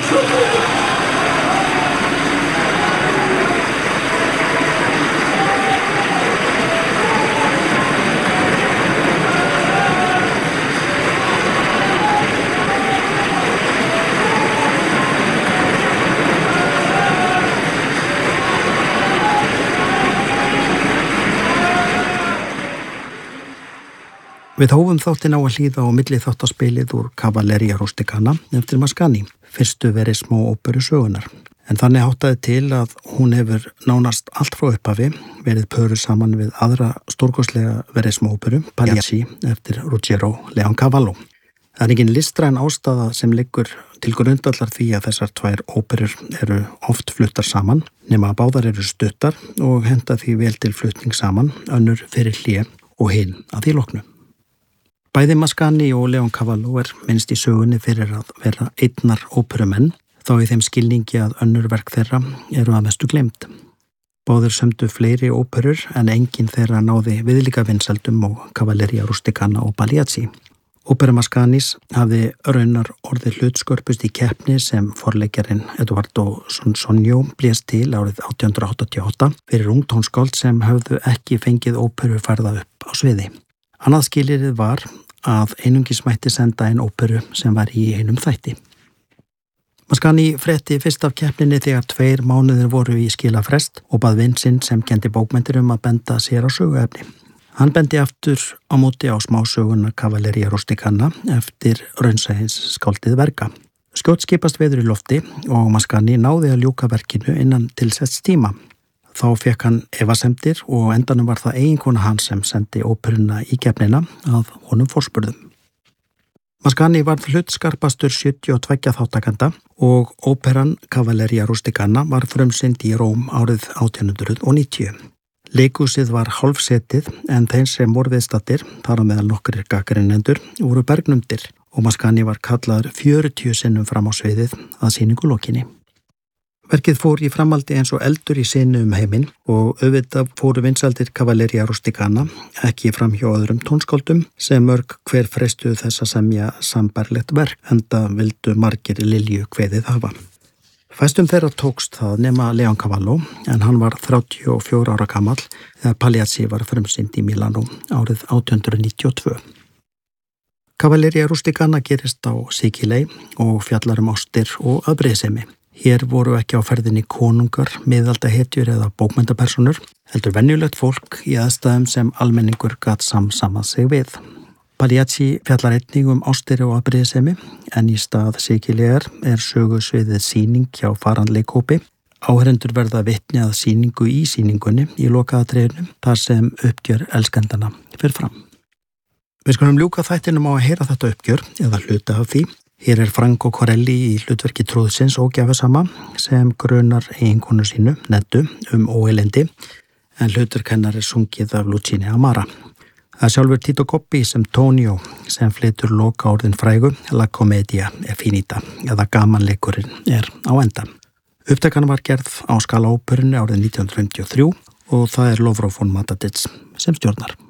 Við hófum þáttin á að hlýða á milli þáttaspilið úr Cavalleria Rusticana eftir Mascagni, fyrstu verismó óperu sögunar. En þannig háttaði til að hún hefur nánast allt frá upphafi verið pöruð saman við aðra stórkostlega verismó óperu, Pagliacci, eftir Ruggiero Leoncavallo. Það er engin listræn ástæða sem liggur til grundvallar því að þessar tvær óperur eru oft fluttar saman, nema að báðar eru stuttar og henta því vel til flutning saman, önnur fyrir hlé og hin að því loknu. Bæði Mascagni og Leoncavallo minnst í sögunni fyrir að vera einnar óperumenn, þá í þeim skilningi að önnur verk þeirra eru að mestu gleymd. Báðir sömdu fleiri óperur en engin þeirra náði viðlíka vinsældum og Cavalleria Rusticana og Pagliacci. Ópera Mascagnis hafði raunar orðið hlutskörpust í keppni sem forleikjarinn Edoardo Sonsonio blés til árið 1888 fyrir ungtónskáld sem höfðu ekki fengið óperu færða upp á sviði. Annað skilyrðið var að einungis mætti senda einn óperu sem var í einum þætti. Mascagni frétti fyrst af keppninni þegar 2 mánuðir voru í skilafrest og bað vin sinn sem kenndi bókmenntir að benda sér á söguefni. Hann bendi aftur á móti á smásöguna Cavalleria Rusticana eftir raunsæins skáldið Verga. Skjótt skipast veður í lofti og Mascagni náði að ljúka verkinu innan tilsetts tíma. Þá fekk hann efasemdir og endanum var það eiginkona hans sem sendi óperuna í keppnina að honum forspurðum. Mascagni varð hlutskarpastur 72 þáttakanda og óperan Cavalleria Rusticana var frumsýnd í Róm árið 1890. Leikhúsið var hálfsetið en þeir sem voru viðstaddir, þar á meðal nokkrir gagnrýnendur, voru bergnumdir og Mascagni var kallaður 40 sinnum fram á sviðið að sýningu lokinni. Verkið fór í framaldi eins og eldur í sinu heiminn og auðvitað fóru vinsældir Cavalleria Rusticana ekki fram hjá öðrum tónskáldum sem mörg hver freistuðu þess að semja sambærilegt verk enda vildu margir Lilju kveðið hafa. Fæstum þeirra tókst það nema Leoncavallo en hann var 34 ára gamall þegar Pagliacci var frumsýnd í Milano árið 1892. Cavalleria Rusticana gerist á Sikilei og fjallar ástir og afbrýðisemi. Hér voru ekki á ferðinni konungar, miðaldahetjur eða bókmenntapersonur, heldur venjulegt fólk í aðstæðum sem almenningur gat samsamað sig við. Pagliacci fjallar einnig ástir og afbrýðisemi, en í stað Sikilegar sögusviðið sýning hjá faranleikhópi. Áheyrendur verða vitni að sýningu í sýningunni í lokaðatriðinu, þar sem uppgjör elskendana fer fram. Við skulum ljúka þættinum á að heyra þetta uppgjör, eða hluta af því. Hér Franco Corelli í hlutverki trúðsins ógjafasama sem grunar eiginkonu sínu, Neddu, óelendi, en hlutverk hennar sungið af Luchini Amara. Það sjálfur Tito Gobbi sem Tonio sem flytur loka orðin frægu La Commedia è finita, eða gamanleikurinn á enda. Upptakan var gerð á Scala óperunni árið 1953 og það Lovro von Matadits sem stjórnar.